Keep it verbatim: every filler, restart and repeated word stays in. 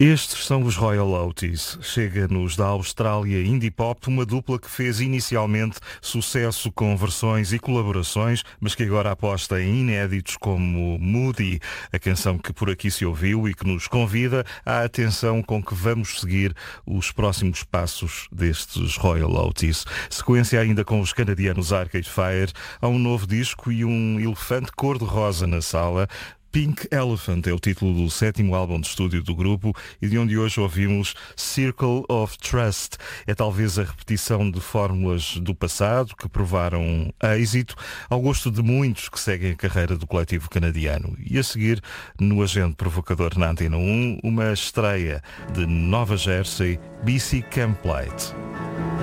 Estes são os Royal Oates. Chega-nos da Austrália Indie Pop, uma dupla que fez inicialmente sucesso com versões e colaborações, mas que agora aposta em inéditos como Moody, a canção que por aqui se ouviu e que nos convida à atenção com que vamos seguir os próximos passos destes Royal Oates. Sequência ainda com os canadianos Arcade Fire, há um novo disco e um elefante cor-de-rosa na sala. Pink Elephant é o título do sétimo álbum de estúdio do grupo e de onde hoje ouvimos Circle of Trust. É talvez a repetição de fórmulas do passado que provaram êxito, ao gosto de muitos que seguem a carreira do coletivo canadiano. E a seguir, no Agente Provocador na Antena um, uma estreia de Nova Jersey, B C Camplight.